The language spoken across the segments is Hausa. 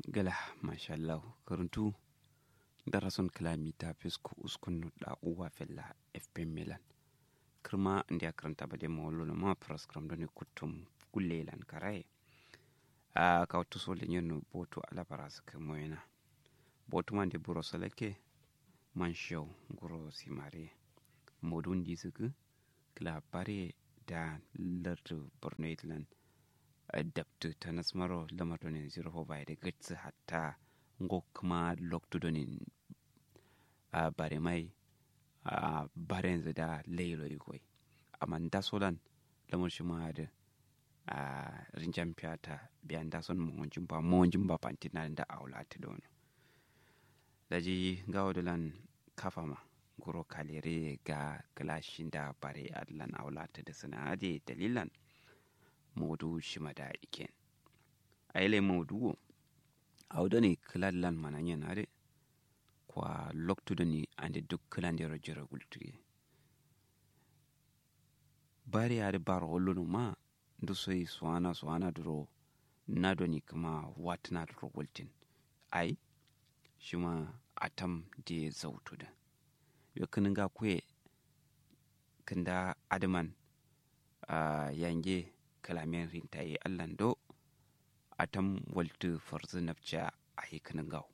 gala mashallah karuntu darason kilamita fisku uskun da uwa fella fpm milan kirma india karanta bade mawlo ma program doni kutum kullelan karaye a kawtu so lenyen boto ala paras kemoyena boto man de buro salake man show guro simare modun disuku kila pare da lardu borneitlan adaptu tanasmaro lamardonin zero by the gats hatta ngo kuma loktudonin a bare mai a baren da leilo ikoi amma da solan lamar shi ma da a rinjan fiyata biyan da son monjin ba pantina da aulati don daji gawo dolan kafama guro kalere ga glashin da bare adlan aulati da sanade dalilan modu shimada iken aile modu awdani kilallan mananya nare kwa loktudani ande duk kilande rojira gultuye bari ade baro holunu ma ndusoi swana duro nadoni kama watna duro gultin ai shima atam de zautuda yokininga kwe kinda adman yange kalamen rintaye allando atam waltu farzu nafca a hikinin gaw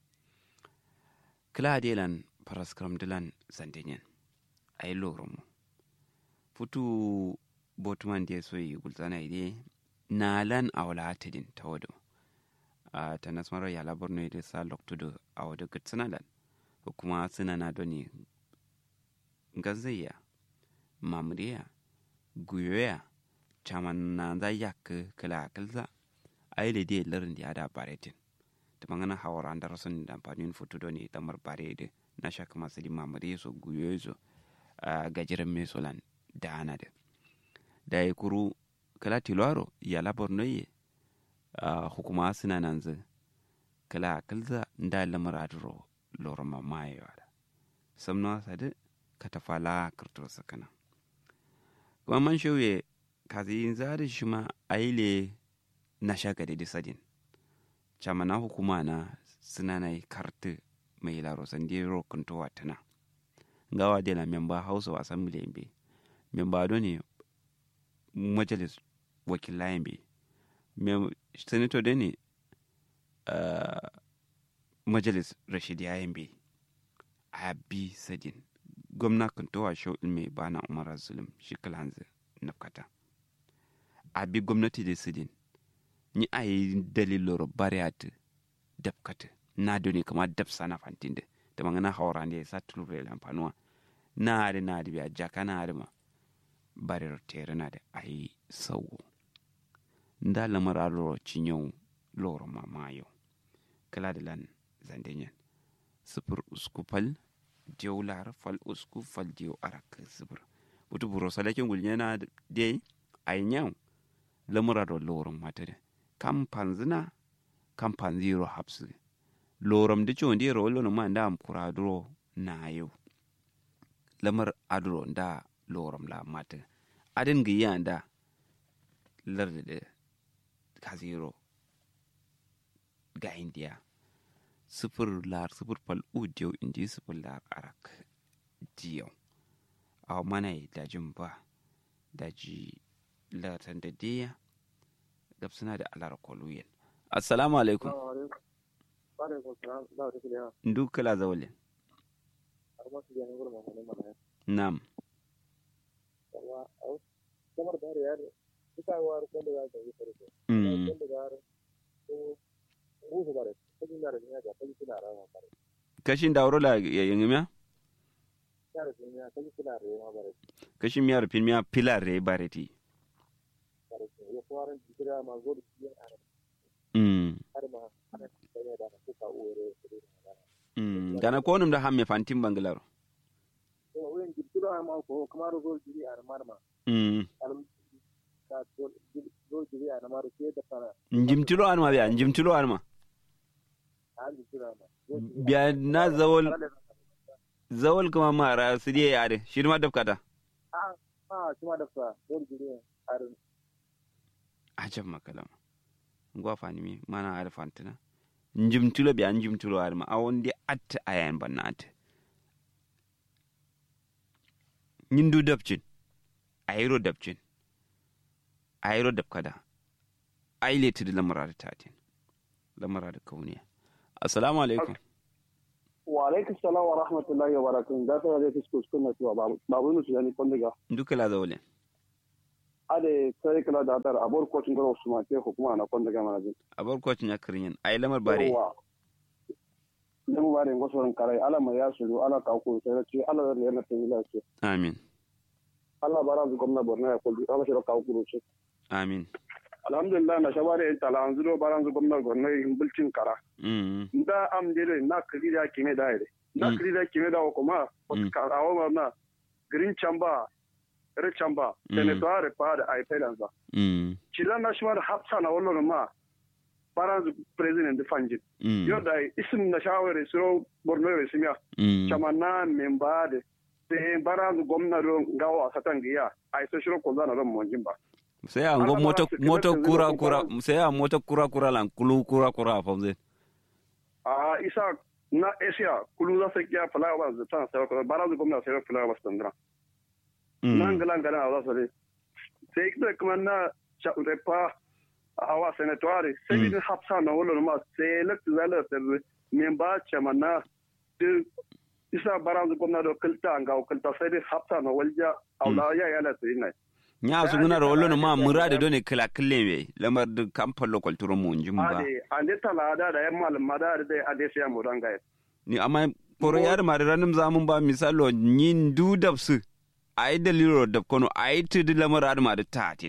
kila delan paraskram dilan zandenyen ay lorum futu botman de soyi gulzana ide nalan awla tedin tawdo a tanasmaro ya laborno ide sa loktudo awdo gitsanalan kuma sunana doni ngazaya mamriya guyoya chaman na za yak kala kalza aile de larin da da baretin to mangana hawara andar sun da amfanin foto doni tamar barede na shaka masu limamare so guyoyo gajiran mesolan da ana da ya kuru kala tilwaro ya labar noye hukuma suna nan zu kala kalza da lamar adro lorma mayewa da samna sadu katafala kirto sakana kuma man shoye kazi zari shima aile na shaka da disadin chamana hukuma na sinana kartu mai laro sandiro kunto watana ngawa de la memba house of assembly mbe memba doni majalis wakilai mbe senator deni majalis rashidiya mbe abi sadin gwamna kunto wa show ilme bana umar zulum shikalanze nafkata abi gwamnati da sidin ni ayi daliloro bariat dapkata na doni kama dapsa na fantinde da mangana hawrande sa tulure lampanwa na da biya jaka na ma barir tere na da ayi sawo nda lamara loro cinyo loro mamayo kala da lan zandenyen sufur uskupal diolar fal uskufal dio arak sufur butu buro salakin gulnyana de aynyau lamara do loro matade kampanzina kampanziro hapsu loram de chondi rolo no manda am kuradro na yau lamar adro nda loram la mata adin giya nda larde de kaziro ga india sufur pal udio indi sufur lar arak diyo aw manai da jumba da ji latan da diya gabsuna da alar koluyen assalamu alaikum ndu kala zawle nam kashin dauro la yengimya kashin miyar pilmiya pilare bareti gana ko num da hamme fantim banglaro njimtilo anma biya njimtilo anma biya na zawol kuma mara su diye yare shi ma dafkata shi ma dafka dole jiri ajab makalama ngwa fani mi mana alfantina njimtulo bi an njimtulo ar ma awon di at ayan banat nyindu dabcin ayro dabcin ayro dabkada aile tidi lamara da tatin lamara da kauniya assalamu alaikum wa alaikum salam wa rahmatullahi wa barakatuh da ta da kisko sunna tuwa babu nu yani kondiga duka la zawle ade sai kala da tar abor ko tin garo usman ke hukuma na kondiga manajin abar ko tin yakrin ay lamar bare lamu bare ngosoran karai ala ma ya sulu ala ka ko sai ce ala da yana tawila ce amin Allah bara zu gwamna borno ya kulli ala shiro ka ko ce amin alhamdulillah na shabare in tala an zudo baran zu gwamna borno in bulcin kara da am dele na kiri da kime da ire na kiri da kime da kuma ka awo na green chamba red chamba senator pa da ai pelanza chila national hapsa na wallo ma baran zu president fanjit yo da isim na shaware suro borno re simya chamana memba de te baran zu gwamna ro ngawa satangiya ai so shiro ko zana ron monjimba sai an go moto kura sai an moto kura lan kulu kura famze isa na asia kulu za sai ya fala wa zata sai ko bara zu gwamna sai fala wa standra nan galan za sai sai ita kuma na repa awa senatoire sai din hapsa na wala ma sai lak zala sai memba chamana isa bara zu gwamna do kalta anga kalta sai din hapsa na walja awla ya la sai nai nya su guna rollo ma murade doni kala kille me lamar da kamfan lokal turo mu njumba ande talada da yamma almada da ade sai mu ranga ni amma koro yar ma da ranim zamun ba misalo nyin du dabsu ai dalilo da kono ai tudu lamar adma da tatin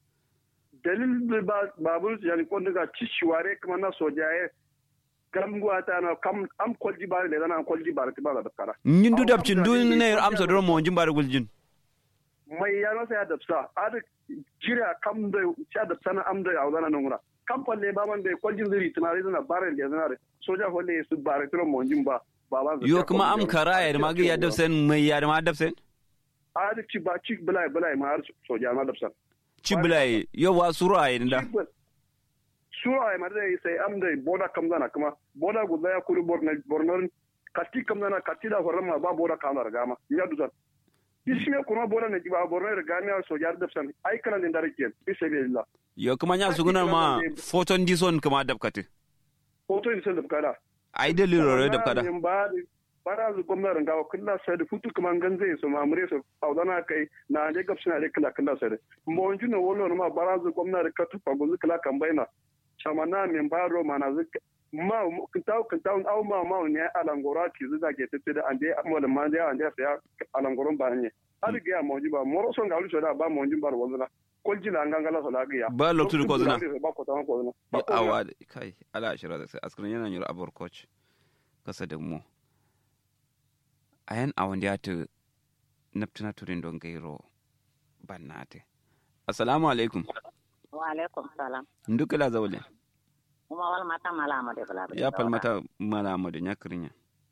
dalil babul yani ko daga cishiware kuma na sojaye gamguwa ta na kam am kolji bare da na kolji bare ta ba da kara nyin du dabcin du ne amsa do mu njumba da guljin mai yana sai da sa ada jira kam da cha da sana am da auzana nungura kam palle baban da kwaljin zuri tunare zuna bare da zuna soja holle su bare tro monjin ba baban yo kuma am karaya da magi ya dafsen mai ya da ma dafsen ada ci ba ci bulai ma har soja ma dafsen ci bulai yo wa sura ai da sura ai ma da sai am da boda kam zana kuma boda guda ya kuri borno kasti kam zana kasti da horama ba boda kam da gama ya duzan isme kuma bora ne ba borno da gamiya sojar da san ai kana da rake bisabilillah yo kuma nya suguna ma photon dison kuma dabkate photon dison dabkada ai dalilo re dabkada bara zu gwamnatin gawa kullu sai da futu kuma ganze su mamure su audana kai na je gabsina da kala sai da mo njuna wollo ma bara zu gwamnatin ka tufa gozu kala kan baina chamana min baro mana zu ma kintaw au ma ne alangora ki zu da ke tete da ande mo da mande ande sai alangoron ba ne hadi ga mo ji ba moro son ga lu da ba mo njin bar wazuna kolji la ngangala so la ga ba loktu ko zuna ba ko tan ko zuna awa kai ala ashira da sai askrin yana nyura abor coach kasa da mu ayan awon da ta naftuna turin don gairo bannate assalamu alaikum wa alaikum salam ndukala zawle kuma wal mata malama de bala ya fal mata malama de nyakrinya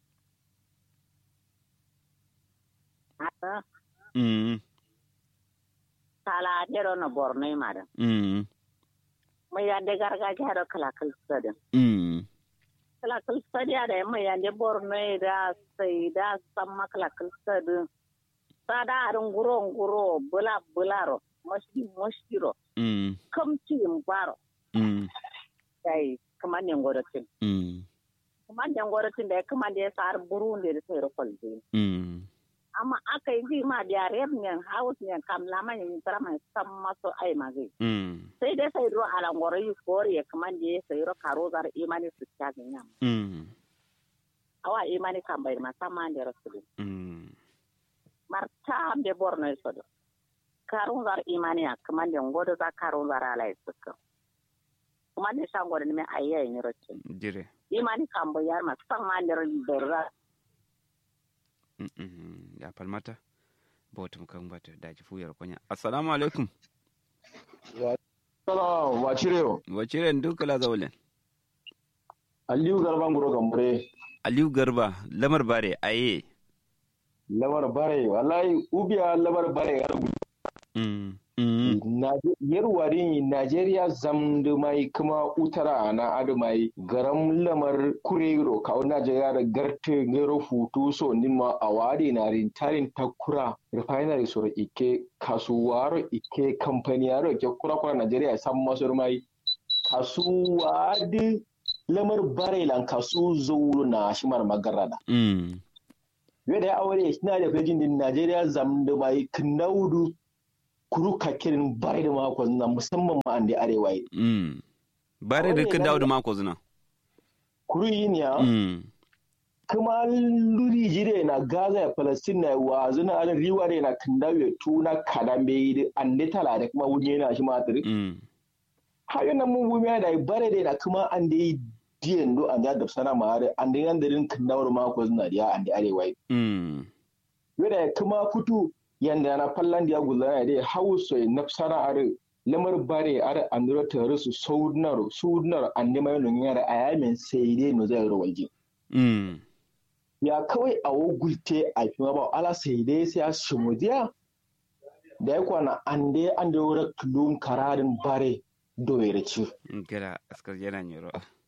ata sala dero no borno mada mai yande gargajiya da kalakal sada kalakal sada da mai yande borno da sai da samma kalakal sada sada arun guro bularo moshiro kamci mbaro dai kamande ngorotin da kamande sar burundi da sai rokolde amma aka yi ma da rebnyan house ne kam lama ne trama samma so ai magi sai dai sai ro ala ngoro yi kore kamande sai ro karozar imani su tagin yam awa imani kan bai ma samma da rasul marta be borno sodo karozar imani kamande ngodo za karozar ala suka kuma ne shango ne me ayya ni rotin dire imani kan bai ma samma da dorra ya falmata bautum kan bata daji fuyar kunya assalamu alaikum salam wacire dukala zawlen aliyu garba ngoro gambare aliyu garba lamar bare aye lamar bare wallahi ubiya lamar bare yarwari Najeriya zamdu mai kuma utara na adu mai garam lamar kurero kawo Najeriya da garte ngero futu so nima awadi na rintarin takura refinery so ike kasuwaro ike kampaniyaro ike kura Najeriya san masu mai kasuwadi lamar barelan kasu zuru na shimar magarada. Yadda ya aure suna da fejin din Najeriya zamdu mai knaudu kuru kakirin bare da mako zina musamman ma an da arewa yi. Bare da kan dawo da mako zina. Kuru yi ne ya? Kuma luri jire na Gaza ya Palestine na wa zina ala riwa da na kandawe tuna kadambe yi an da tala da kuma wunye na shi matiri. Hayo na mun wumiya da bare da na kuma an da yi diyan do an da sana ma an da yan da rin kandawar mako zina da an da arewa yi. Yadda kuma kutu yanda na fallan da ya gudana da hausa na sana'ar lamar bare ar andro tare su sunar an nema yin yara a yamin sai dai no zai rawalji ya kawai a wogulte a kuma ba ala sai dai sai a shimudiya da ya kwana an dai an da wura kulun kararin bare doyere ci gela askar yana nyoro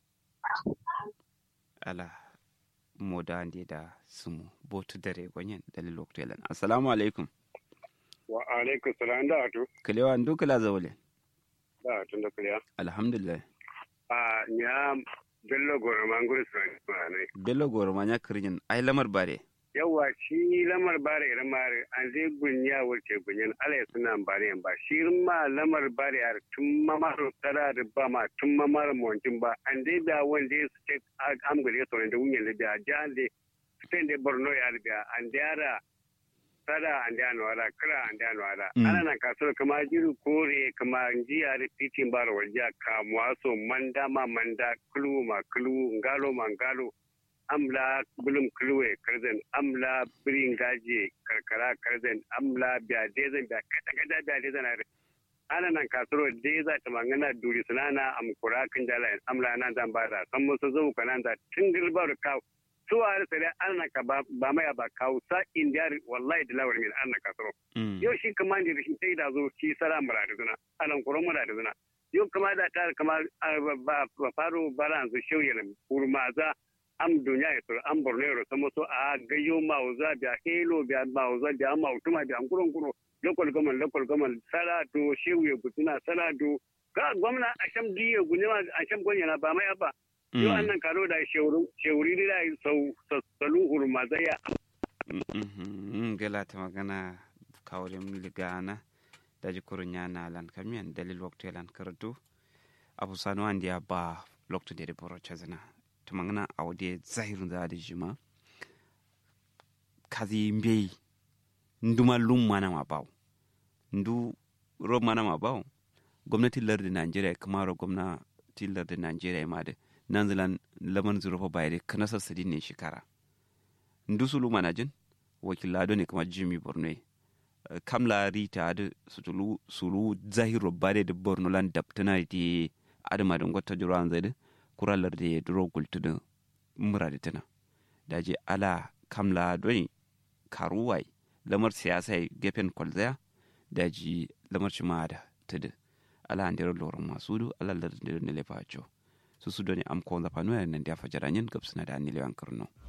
ala moda ande da sumu botu dare gonyen dalil loktelan assalamu alaikum wa alaikum salam da ato kalewa ndu kala zawle da tun da kalewa alhamdulillah nya bello goro manguru sai bello goro manya kirin ai lamar bare yawa shi lamar bare mare an zai gunya wuce gunyan alai suna bare ba shi ma lamar bare ar tun mamar tara da ba ma tun mamar montin ba an dai da wanda su ce amgure so da wunyan da jande sai da borno ya da an dara sada an da wala kira an da wala ana nan kasuwar kama jiru kore kama jiya da titin bar wajiya kamuwa so manda ma manda kulu ma kulu ngalo ma ngalo amla bulum kulwe karzen amla birin gaje karkara karzen amla biya dezen da kada da dezen ana nan kasuwar deza ta mangana duri sunana amkura kan jala amla nan zan bada san musu zo kanan da tingil bar ka suwa da sai ana ka ba mai ba kawo sa indiyar wallahi da lawar min ana kasuwar yau shi kamar da shi sai da zo shi sara mura da zuna anan kuran mura da zuna yau kama da ta kama ba faro baran su shauye kurmaza am dunya ya sur am borno ro samo so a gayo mauza da helo da mauza da mautuma da ankuron kuro local government sala to shewe gutuna sala to ga gwamna asham diye gunima asham gonyana ba mai abba yo annan karo da shewuri da salu hurmaza ya gela ta magana kawrin ligana da jikurun yana lan kamiyan dalil waktu lan kardu abu sanu andiya ba lokto de boro chazana tumangana awde zahirun da jima kazi mbei nduma lum mana mabaw ndu ro mana mabaw gwamnati lardin Najeriya kuma ro gwamnati lardin Najeriya ma da nanzilan laman zurufa bayre kana sassadi ne shekara ndu sulu manajin wakilado ne kuma Jimmy Borno kamla rita da sulu zahiru bare da Borno lan daptana di adama da ngota juran zai kuralar da ya duro gultu da muradi tana da je ala kamla doni karuwai lamar siyasa gefen kwalzaya da ji lamar cimada ta da ala an dero loron masu du ala lardin da ne lefa su doni am ko da fanuwa nan da fajaranyin gabsuna da ni lewan karno